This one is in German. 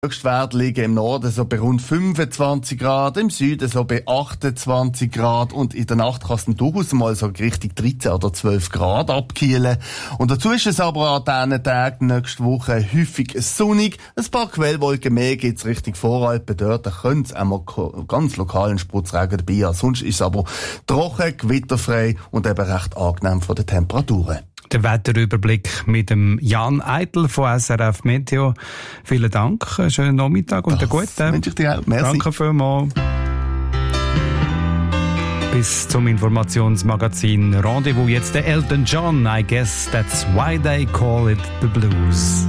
Höchstwerte liegen im Norden so bei rund 25 Grad, im Süden so bei 28 Grad und in der Nacht kann es dann durchaus mal so Richtung 13 oder 12 Grad abkühlen. Und dazu ist es aber an diesen Tagen nächste Woche häufig sonnig. Ein paar Quellwolken mehr gibt's Richtung Voralpen. Dort könnte es einmal ganz lokalen Spritzregen dabei sein. Sonst ist es aber trocken, gewitterfrei und eben recht angenehm von den Temperaturen. Der Wetterüberblick mit dem Jan Eitel von SRF Meteo. Vielen Dank, schönen Nachmittag und einen guten. Wünsche ich dir auch. Merci. Danke vielmals. Bis zum Informationsmagazin Rendezvous. Jetzt der Elton John. I guess that's why they call it the blues.